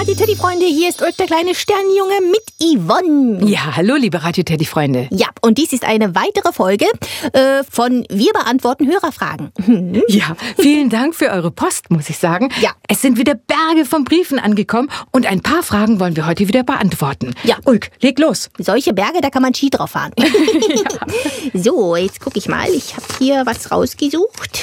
Radio-Teddy-Freunde, hier ist Ulk, der kleine Sternjunge mit Yvonne. Ja, hallo, liebe Radio-Teddy-Freunde. Ja, und dies ist eine weitere Folge von Wir beantworten Hörerfragen. Ja, vielen Dank für eure Post, muss ich sagen. Ja. Es sind wieder Berge von Briefen angekommen und ein paar Fragen wollen wir heute wieder beantworten. Ja. Ulk, leg los. Solche Berge, da kann man Ski drauf fahren. So, jetzt gucke ich mal. Ich habe hier was rausgesucht.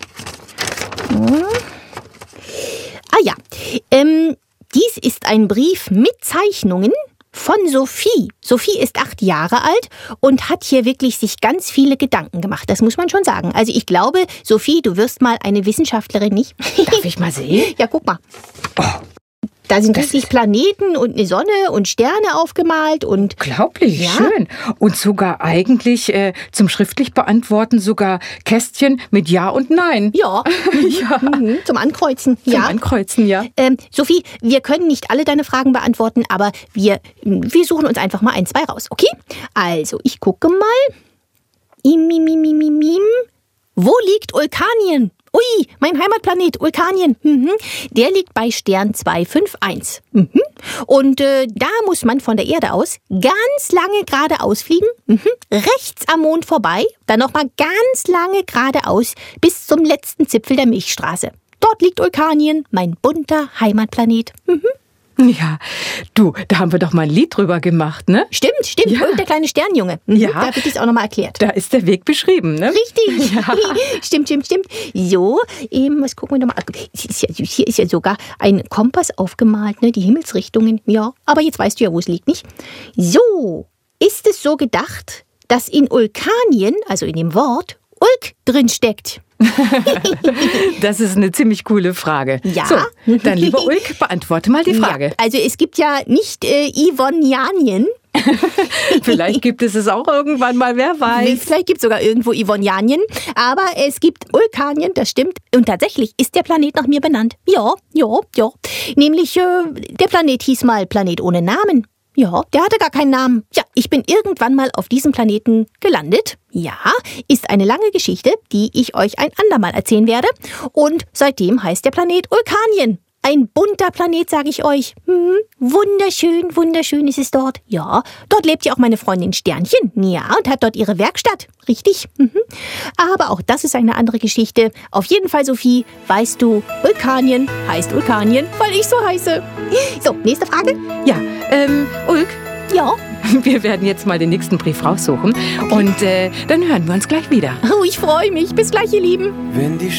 Ah ja, dies ist ein Brief mit Zeichnungen von Sophie. Sophie ist 8 Jahre alt und hat hier wirklich sich ganz viele Gedanken gemacht. Das muss man schon sagen. Also ich glaube, Sophie, du wirst mal eine Wissenschaftlerin, nicht? Darf ich mal sehen? Ja, guck mal. Oh. Da sind richtig Planeten und eine Sonne und Sterne aufgemalt und... Unglaublich, Ja. schön. Und sogar eigentlich zum schriftlich beantworten sogar Kästchen mit Ja und Nein. Ja, Ja. Zum Ankreuzen. Zum Ja. Ankreuzen, ja. Sophie, wir können nicht alle deine Fragen beantworten, aber wir suchen uns einfach mal 1, 2 raus, okay? Also, ich gucke mal. Wo liegt Ulkanien? Ui, mein Heimatplanet, Ulkanien. Der liegt bei Stern 251. Und da muss man von der Erde aus ganz lange geradeaus fliegen, rechts am Mond vorbei, dann nochmal ganz lange geradeaus bis zum letzten Zipfel der Milchstraße. Dort liegt Ulkanien, mein bunter Heimatplanet. Ja, du, da haben wir doch mal ein Lied drüber gemacht, ne? Stimmt. Ja. Und der kleine Sternjunge. Ja. Da wird es auch nochmal erklärt. Da ist der Weg beschrieben, ne? Richtig. Ja. Stimmt. So, was gucken wir nochmal. Hier ist ja sogar ein Kompass aufgemalt, ne? Die Himmelsrichtungen. Ja, aber jetzt weißt du ja, wo es liegt, nicht? So, ist es so gedacht, dass in Ulkanien, also in dem Wort, Ulk drin steckt? Das ist eine ziemlich coole Frage. Ja. So, dann lieber Ulk, beantworte mal die Frage. Ja, also es gibt ja nicht Yvonnianien. Vielleicht gibt es auch irgendwann mal, wer weiß. Vielleicht gibt es sogar irgendwo Yvonnianien, aber es gibt Ulkanien, das stimmt. Und tatsächlich ist der Planet nach mir benannt. Ja. Nämlich, der Planet hieß mal Planet ohne Namen. Ja, der hatte gar keinen Namen. Ja, ich bin irgendwann mal auf diesem Planeten gelandet. Ja, ist eine lange Geschichte, die ich euch ein andermal erzählen werde. Und seitdem heißt der Planet Ulkanien. Ein bunter Planet, sage ich euch. Wunderschön ist es dort. Ja, dort lebt ja auch meine Freundin Sternchen. Ja, und hat dort ihre Werkstatt. Richtig. Aber auch das ist eine andere Geschichte. Auf jeden Fall, Sophie, weißt du, Ulkanien heißt Ulkanien, weil ich so heiße. So, nächste Frage. Ja, Ulk, Ja. wir werden jetzt mal den nächsten Brief raussuchen und dann hören wir uns gleich wieder. Oh, ich freue mich. Bis gleich, ihr Lieben. Wenn die